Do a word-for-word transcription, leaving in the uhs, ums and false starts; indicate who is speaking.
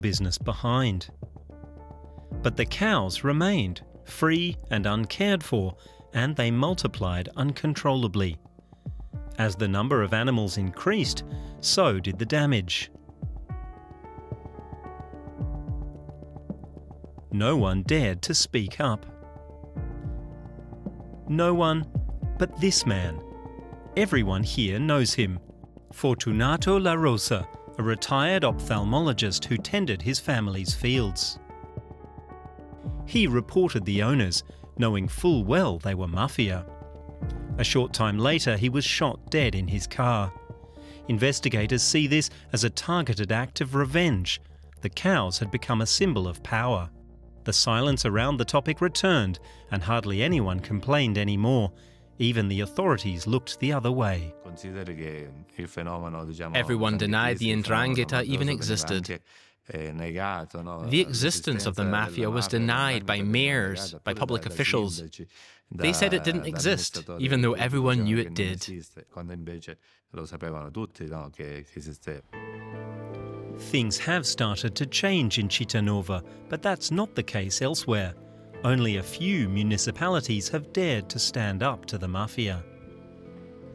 Speaker 1: business behind. But the cows remained free and uncared for, and they multiplied uncontrollably. As the number of animals increased, so did the damage. No one dared to speak up. No one but this man. Everyone here knows him. Fortunato La Rosa, a retired ophthalmologist who tended his family's fields. He reported the owners, knowing full well they were mafia. A short time later, he was shot dead in his car. Investigators see this as a targeted act of revenge. The cows had become a symbol of power. The silence around the topic returned, and hardly anyone complained anymore. Even the authorities looked the other way.
Speaker 2: Everyone denied the 'ndrangheta even existed. The existence of the mafia was denied by mayors, by public officials. They said it didn't exist, even though everyone knew it did.
Speaker 1: Things have started to change in Cittànova, but that's not the case elsewhere. Only a few municipalities have dared to stand up to the mafia.